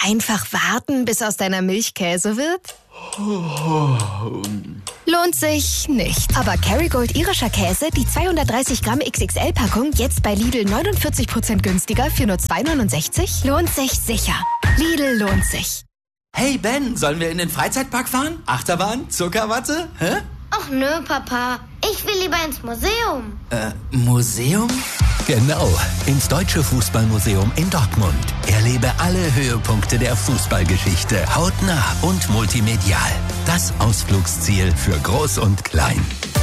Einfach warten, bis aus deiner Milch Käse wird? Lohnt sich nicht. Aber Kerrygold irischer Käse, die 230 Gramm XXL-Packung, jetzt bei Lidl 49% günstiger für nur 2,69? Lohnt sich sicher. Lidl lohnt sich. Hey Ben, sollen wir in den Freizeitpark fahren? Achterbahn? Zuckerwatte? Hä? Ach nö, Papa. Ich will lieber ins Museum. Museum? Genau, ins Deutsche Fußballmuseum in Dortmund. Erlebe alle Höhepunkte der Fußballgeschichte hautnah und multimedial. Das Ausflugsziel für Groß und Klein.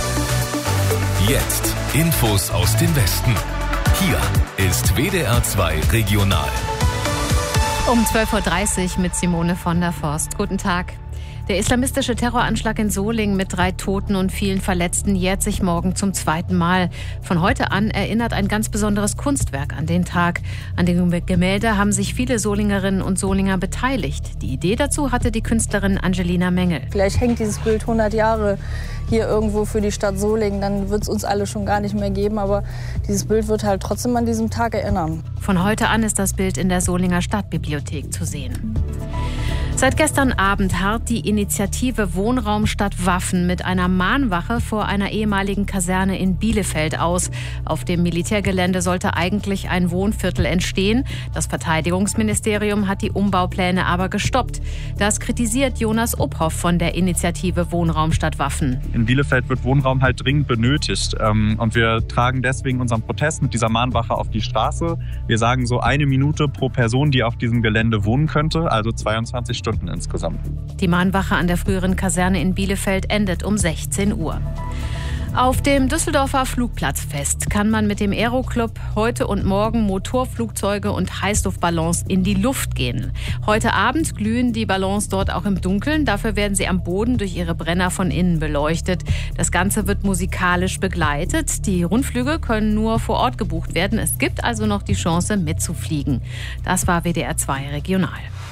Jetzt Infos aus dem Westen. Hier ist WDR 2 Regional. Um 12.30 Uhr mit Simone von der Forst. Guten Tag. Der islamistische Terroranschlag in Solingen mit 3 Toten und vielen Verletzten jährt sich morgen zum 2. Mal. Von heute an erinnert ein ganz besonderes Kunstwerk an den Tag. An dem Gemälde haben sich viele Solingerinnen und Solinger beteiligt. Die Idee dazu hatte die Künstlerin Angelina Mengel. Vielleicht hängt dieses Bild 100 Jahre hier irgendwo für die Stadt Solingen. Dann wird es uns alle schon gar nicht mehr geben. Aber dieses Bild wird halt trotzdem an diesem Tag erinnern. Von heute an ist das Bild in der Solinger Stadtbibliothek zu sehen. Seit gestern Abend harrt die Initiative Wohnraum statt Waffen mit einer Mahnwache vor einer ehemaligen Kaserne in Bielefeld aus. Auf dem Militärgelände sollte eigentlich ein Wohnviertel entstehen. Das Verteidigungsministerium hat die Umbaupläne aber gestoppt. Das kritisiert Jonas Obhoff von der Initiative Wohnraum statt Waffen. In Bielefeld wird Wohnraum halt dringend benötigt. Und wir tragen deswegen unseren Protest mit dieser Mahnwache auf die Straße. Wir sagen so 1 Minute pro Person, die auf diesem Gelände wohnen könnte, also 22 Stunden insgesamt. Die Mahnwache an der früheren Kaserne in Bielefeld endet um 16 Uhr. Auf dem Düsseldorfer Flugplatzfest kann man mit dem Aeroclub heute und morgen Motorflugzeuge und Heißluftballons in die Luft gehen. Heute Abend glühen die Ballons dort auch im Dunkeln. Dafür werden sie am Boden durch ihre Brenner von innen beleuchtet. Das Ganze wird musikalisch begleitet. Die Rundflüge können nur vor Ort gebucht werden. Es gibt also noch die Chance mitzufliegen. Das war WDR 2 Regional.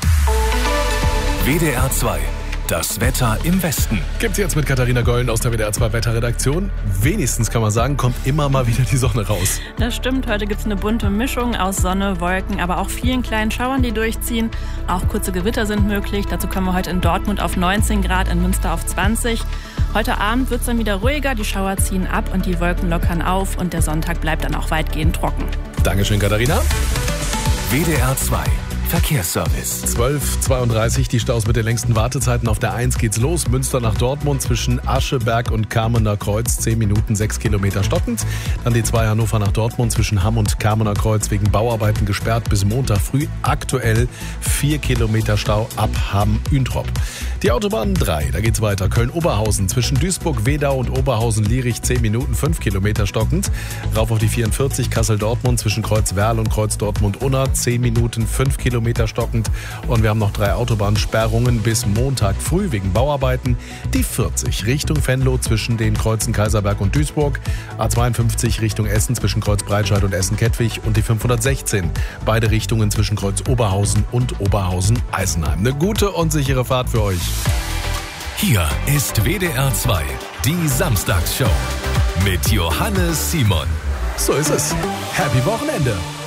WDR 2. Das Wetter im Westen. Gibt's jetzt mit Katharina Gollen aus der WDR 2 Wetterredaktion. Wenigstens kann man sagen, kommt immer mal wieder die Sonne raus. Das stimmt, heute gibt's eine bunte Mischung aus Sonne, Wolken, aber auch vielen kleinen Schauern, die durchziehen. Auch kurze Gewitter sind möglich. Dazu kommen wir heute in Dortmund auf 19 Grad, in Münster auf 20. Heute Abend wird's dann wieder ruhiger, die Schauer ziehen ab und die Wolken lockern auf und der Sonntag bleibt dann auch weitgehend trocken. Dankeschön, Katharina. WDR 2. Verkehrsservice. 12.32 die Staus mit den längsten Wartezeiten. Auf der 1 geht's los. Münster nach Dortmund zwischen Ascheberg und Kamener Kreuz. 10 Minuten, 6 Kilometer stockend. Dann die 2 Hannover nach Dortmund zwischen Hamm und Kamener Kreuz wegen Bauarbeiten gesperrt bis Montag früh. Aktuell 4 Kilometer Stau ab Hamm-Üntrop. Die Autobahn 3, da geht's weiter. Köln-Oberhausen zwischen Duisburg-Wedau und Oberhausen-Lierich 10 Minuten, 5 Kilometer stockend. Rauf auf die 44 Kassel-Dortmund zwischen Kreuz-Werl und Kreuz-Dortmund-Unna 10 Minuten, 5 Kilometer stockend. Und wir haben noch 3 Autobahnsperrungen bis Montag früh wegen Bauarbeiten. Die 40 Richtung Venlo zwischen den Kreuzen Kaiserberg und Duisburg. A52 Richtung Essen zwischen Kreuz Breitscheid und Essen-Kettwig. Und die 516 beide Richtungen zwischen Kreuz Oberhausen und Oberhausen-Eisenheim. Eine gute und sichere Fahrt für euch. Hier ist WDR 2, die Samstagsshow mit Johannes Simon. So ist es. Happy Wochenende.